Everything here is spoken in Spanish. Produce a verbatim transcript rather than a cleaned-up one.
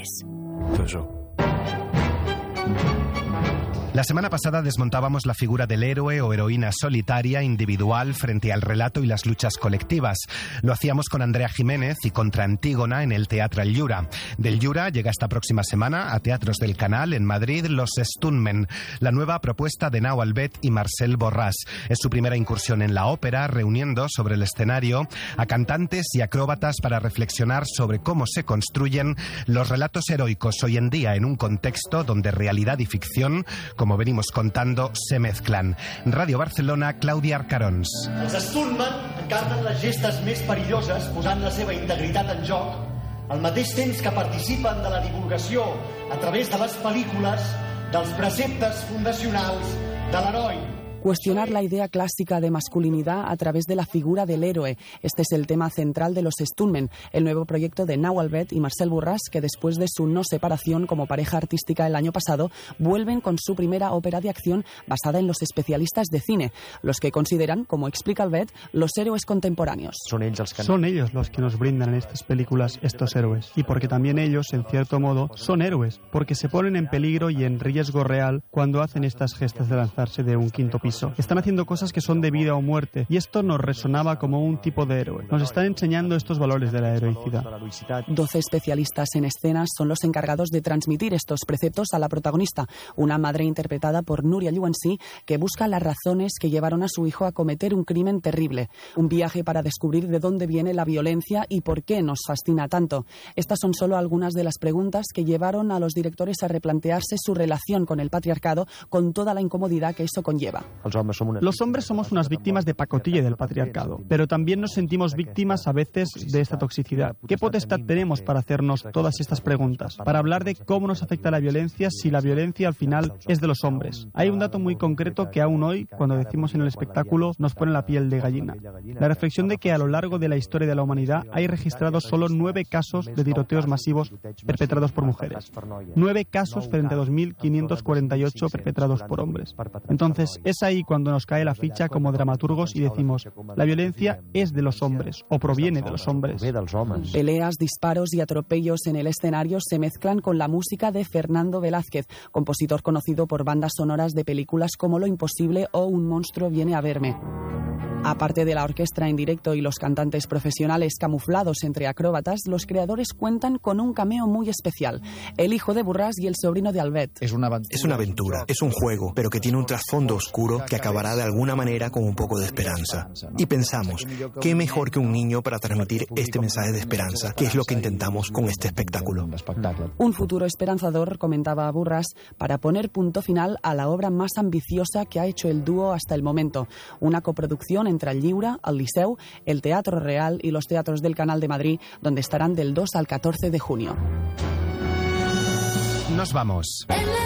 héroes. Eso. La semana pasada desmontábamos la figura del héroe o heroína solitaria, individual, frente al relato y las luchas colectivas. Lo hacíamos con Andrea Jiménez y contra Antígona en el Teatro El Llura. Del Llura llega esta próxima semana a Teatros del Canal en Madrid Los Stuntmen, la nueva propuesta de Nau Albet y Marcel Borràs. Es su primera incursión en la ópera, reuniendo sobre el escenario a cantantes y acróbatas para reflexionar sobre cómo se construyen los relatos heroicos hoy en día en un contexto donde realidad y ficción, como venimos contando, se mezclan. Radio Barcelona, Clàudia Arcarons. Els stuntmen encarnen les gestes més perilloses, posant la seva integritat en joc, al mateix temps que participen de la divulgació a través de les pel·lícules dels preceptes fundacionals de l'heroi. Cuestionar la idea clásica de masculinidad a través de la figura del héroe. Este es el tema central de Los Stuntmen, el nuevo proyecto de Nau Albet y Marcel Borràs, que después de su no separación como pareja artística el año pasado, vuelven con su primera ópera de acción basada en los especialistas de cine, los que consideran, como explica Albet, los héroes contemporáneos. Son ellos los que nos brindan en estas películas estos héroes, y porque también ellos, en cierto modo, son héroes, porque se ponen en peligro y en riesgo real cuando hacen estas gestas de lanzarse de un quinto piso. Están haciendo cosas que son de vida o muerte, y esto nos resonaba como un tipo de héroe. Nos están enseñando estos valores de la heroicidad. Doce especialistas en escenas son los encargados de transmitir estos preceptos a la protagonista, una madre interpretada por Núria Lluansí, que busca las razones que llevaron a su hijo a cometer un crimen terrible. Un viaje para descubrir de dónde viene la violencia y por qué nos fascina tanto. Estas son solo algunas de las preguntas que llevaron a los directores a replantearse su relación con el patriarcado, con toda la incomodidad que eso conlleva. Los hombres somos unas víctimas de pacotilla del patriarcado, pero también nos sentimos víctimas a veces de esta toxicidad. ¿Qué potestad tenemos para hacernos todas estas preguntas? Para hablar de cómo nos afecta la violencia si la violencia al final es de los hombres. Hay un dato muy concreto que aún hoy, cuando decimos en el espectáculo, nos pone la piel de gallina. La reflexión de que a lo largo de la historia de la humanidad hay registrados solo nueve casos de tiroteos masivos perpetrados por mujeres. Nueve casos frente a dos mil quinientos cuarenta y ocho perpetrados por hombres. Entonces, es ahí cuando nos cae la ficha como dramaturgos y decimos, la violencia es de los hombres o proviene de los hombres. Peleas, disparos y atropellos en el escenario se mezclan con la música de Fernando Velázquez, compositor conocido por bandas sonoras de películas como Lo Imposible o Un monstruo viene a verme. Aparte de la orquesta en directo y los cantantes profesionales camuflados entre acróbatas, los creadores cuentan con un cameo muy especial, el hijo de Borràs y el sobrino de Albet. Es una aventura. Es una aventura, es un juego, pero que tiene un trasfondo oscuro que acabará de alguna manera con un poco de esperanza. Y pensamos, ¿qué mejor que un niño para transmitir este mensaje de esperanza, que es lo que intentamos con este espectáculo? Un futuro esperanzador, comentaba Borràs, para poner punto final a la obra más ambiciosa que ha hecho el dúo hasta el momento, una coproducción entre el Lliura, el Liceu, el Teatro Real y los teatros del Canal de Madrid, donde estarán del dos al catorce de junio. Nos vamos.